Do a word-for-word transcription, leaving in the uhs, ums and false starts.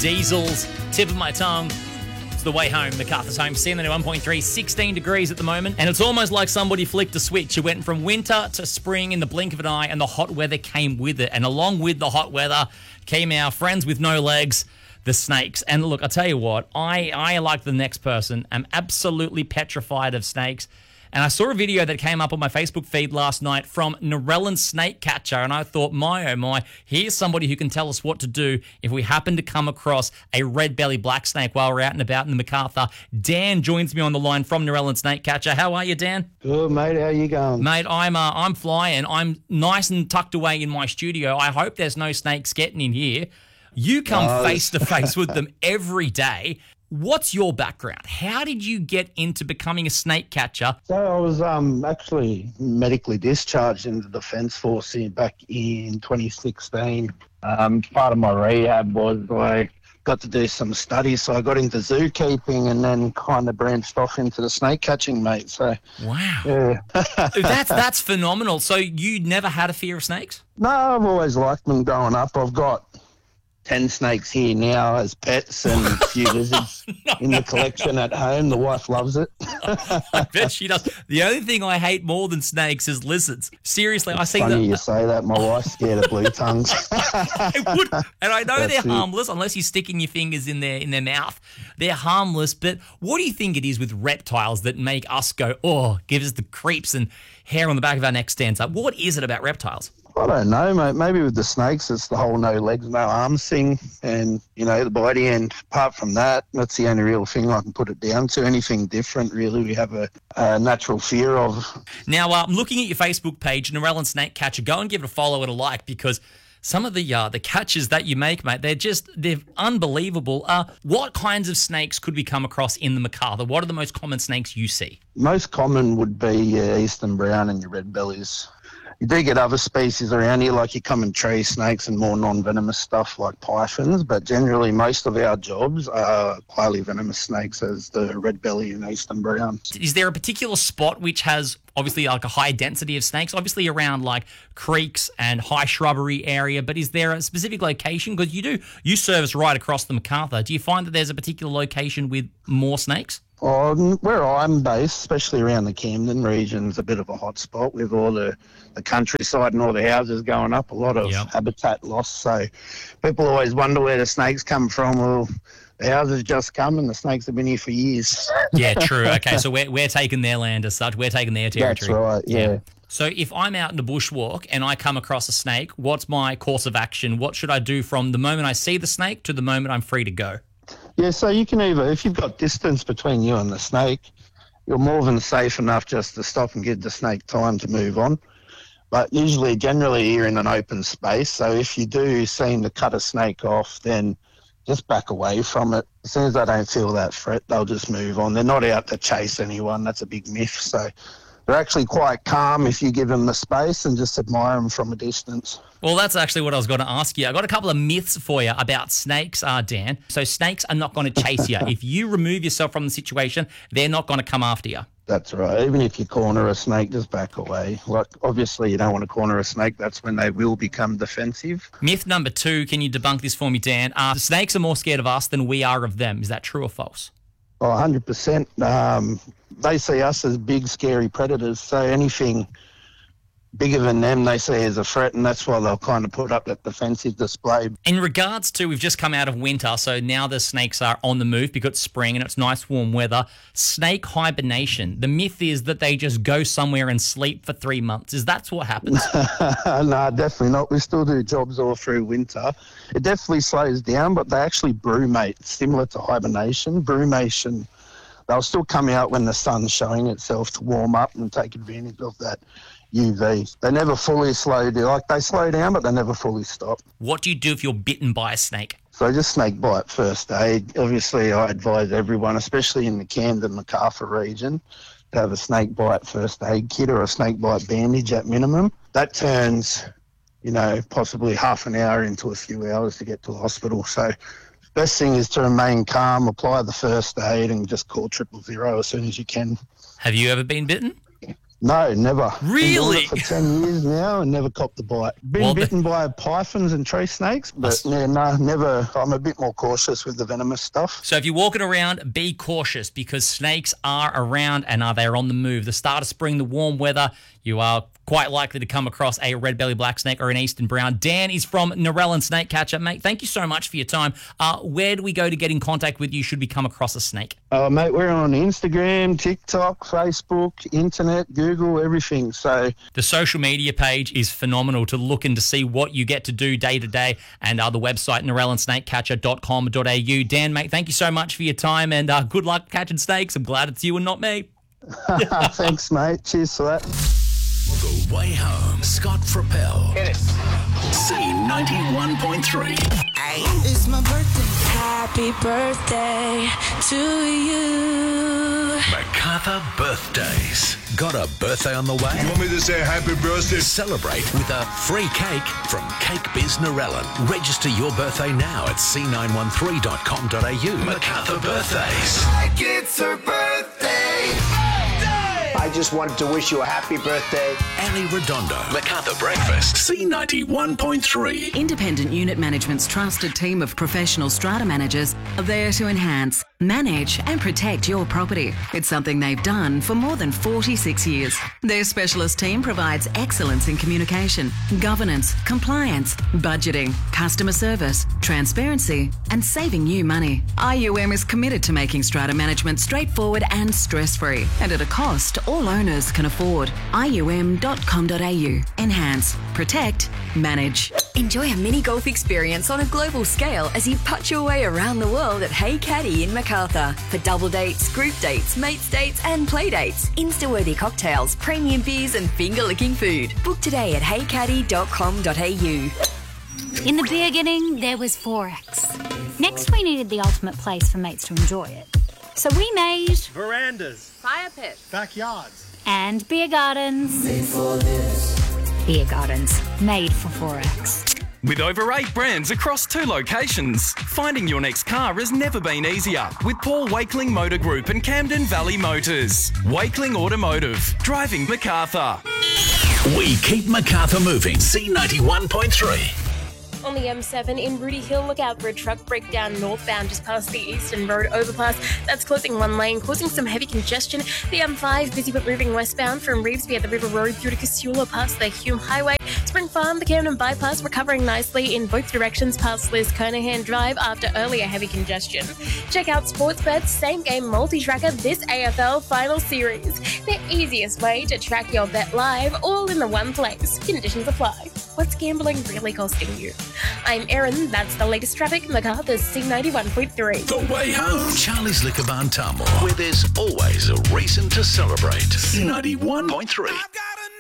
Diesels, tip of my tongue. It's the way home, MacArthur's home. C N N one point three, sixteen degrees at the moment. And it's almost like somebody flicked a switch. It went from winter to spring in the blink of an eye, and the hot weather came with it. And along with the hot weather came our friends with no legs, the snakes. And look, I'll tell you what, I, I like the next person, am absolutely petrified of snakes. And I saw a video that came up on my Facebook feed last night from Narellan Snake Catcher, and I thought, my oh my, here's somebody who can tell us what to do if we happen to come across a red belly black snake while we're out and about in the MacArthur. Dan joins me on the line from Narellan Snake Catcher. How are you, Dan? Good, mate. How you going? Mate, I'm uh, I'm flying. I'm nice and tucked away in my studio. I hope there's no snakes getting in here. You come Oh, face to face with them every day. What's your background? How did you get into becoming a snake catcher? So I was um, actually medically discharged into the Defence Force in, back in twenty sixteen. Um, part of my rehab was I got to do some studies, so I got into zookeeping and then kind of branched off into the snake catching, mate. So Wow. yeah. that's that's phenomenal. So you never had a fear of snakes? No, I've always liked them growing up. I've got ten snakes here now as pets and a few lizards in the collection at home. The wife loves it. I bet she does. The only thing I hate more than snakes is lizards. Seriously, I see Funny them. you say that. My wife's scared of blue tongues. It would, and I know That's they're it. harmless unless you're sticking your fingers in their in their mouth. They're harmless, but what do you think it is with reptiles that make us go, oh, gives us the creeps and hair on the back of our neck stands up? What is it about reptiles? I don't know, mate. Maybe with the snakes, it's the whole no legs, no arms thing, and, you know, the body. And apart from that, that's the only real thing I can put it down to. Anything different, really, we have a, a natural fear of. Now, uh, I'm looking at your Facebook page, Narellan Snake Catcher. Go and give it a follow and a like, because some of the uh, the catches that you make, mate, they're just, they're unbelievable. Uh, what kinds of snakes could we come across in the MacArthur? What are the most common snakes you see? Most common would be your eastern brown and your red bellies. You do get other species around here, like your common tree snakes and more non-venomous stuff like pythons, but generally most of our jobs are highly venomous snakes, as the red belly and eastern brown. Is there a particular spot which has obviously like a high density of snakes, obviously around like creeks and high shrubbery area, but is there a specific location? Because you do, you service right across the MacArthur. Do you find that there's a particular location with more snakes? Oh, where I'm based, especially around the Camden region, is a bit of a hot spot with all the, the countryside and all the houses going up, a lot of Yep. habitat loss. So people always wonder where the snakes come from. Well, the houses just come and the snakes have been here for years. Yeah, true. Okay, so we're, we're taking their land as such. We're taking their territory. That's right, yeah. So if I'm out in the bushwalk and I come across a snake, what's my course of action? What should I do from the moment I see the snake to the moment I'm free to go? Yeah, so you can either, if you've got distance between you and the snake, you're more than safe enough just to stop and give the snake time to move on. But usually, generally, you're in an open space. So if you do seem to cut a snake off, then just back away from it. As soon as they don't feel that threat, they'll just move on. They're not out to chase anyone. That's a big myth. So they're actually quite calm if you give them the space and just admire them from a distance. Well, that's actually what I was going to ask you. I got a couple of myths for you about snakes, uh, Dan. So snakes are not going to chase you. If you remove yourself from the situation, they're not going to come after you. That's right. Even if you corner a snake, just back away. Like, obviously, you don't want to corner a snake. That's when they will become defensive. Myth number two, can you debunk this for me, Dan? Uh, snakes are more scared of us than we are of them. Is that true or false? Oh, one hundred percent. Um, they see us as big, scary predators. So anything bigger than them they see as a threat, and that's why they'll kind of put up that defensive display. In regards to, we've just come out of winter, so now the snakes are on the move because it's spring and it's nice warm weather. Snake hibernation. The myth is that they just go somewhere and sleep for three months. Is that what happens? No, definitely not. We still do jobs all through winter. It definitely slows down, but they actually brumate, similar to hibernation. Brumation, they'll still come out when the sun's showing itself to warm up and take advantage of that U V. They never fully slow down. Like, they slow down, but they never fully stop. What do you do if you're bitten by a snake? So just snake bite first aid. Obviously, I advise everyone, especially in the Camden MacArthur region, to have a snake bite first aid kit or a snake bite bandage at minimum. That turns, you know, possibly half an hour into a few hours to get to a hospital. So best thing is to remain calm, apply the first aid, and just call triple zero as soon as you can. Have you ever been bitten? No, never. Really? Been doing it for ten years now and never copped the bite. Been Well, the- bitten by pythons and tree snakes, but yeah, no, never. I'm a bit more cautious with the venomous stuff. So if you're walking around, be cautious because snakes are around and are they're on the move. The start of spring, the warm weather, you are quite likely to come across a red belly black snake or an eastern brown. Dan is from Narellan Snake Catcher. Mate, thank you so much for your time. Uh, where do we go to get in contact with you should we come across a snake? Uh, mate, we're on Instagram, TikTok, Facebook, internet, Google, everything. So The social media page is phenomenal to look and to see what you get to do day to day, and uh, the website narellan snake catcher dot com dot a u. Dan, mate, thank you so much for your time and uh, good luck catching snakes. I'm glad it's you and not me. thanks, mate. Cheers for that. The Way Home, Scott Frappel. Hit it. C ninety-one point three. It's my birthday. Happy birthday to you. MacArthur Birthdays. Got a birthday on the way? You want me to say happy birthday? Celebrate with a free cake from Cake Biz Narellan. Register your birthday now at c nine one three dot com dot a u. MacArthur Birthdays. Like it's her birthday. I just wanted to wish you a happy birthday. Ali Redondo. MacArthur Breakfast. C ninety-one point three. Independent Unit Management's trusted team of professional strata managers are there to enhance, manage and protect your property. It's something they've done for more than forty-six years. Their specialist team provides excellence in communication, governance, compliance, budgeting, customer service, transparency and saving you money. I U M is committed to making strata management straightforward and stress-free and at a cost all owners can afford. I U M dot com dot a u. Enhance, protect, manage. Enjoy a mini golf experience on a global scale as you putt your way around the world at Hey Caddy in Macarthur. For double dates, group dates, mates dates and play dates, Insta-worthy cocktails, premium beers and finger-licking food. Book today at hey caddy dot com dot a u. In the beginning, there was Forex. Next, we needed the ultimate place for mates to enjoy it. So we made verandas, fire pits, backyards, and beer gardens. Made for this. Beer gardens, made for Forex. With over eight brands across two locations, finding your next car has never been easier with Paul Wakeling Motor Group and Camden Valley Motors. Wakeling Automotive, driving MacArthur. We keep MacArthur moving. C ninety-one point three. On the M seven in Rudy Hill, look out for a truck breakdown northbound just past the Eastern Road overpass. That's closing one lane, causing some heavy congestion. The M five busy but moving westbound from Revesby at the River Road through to Casula past the Hume Highway. Spring Farm, the Camden Bypass recovering nicely in both directions past Liz Kernahan Drive after earlier heavy congestion. Check out Sportsbet's same game multi-tracker this A F L Final Series. The easiest way to track your bet live, all in the one place. Conditions apply. What's gambling really costing you? I'm Erin, that's the latest traffic, MacArthur's C ninety-one point three. The Way Home, Charlie's Liquor Barn Tamworth, where there's always a reason to celebrate. C ninety-one point three.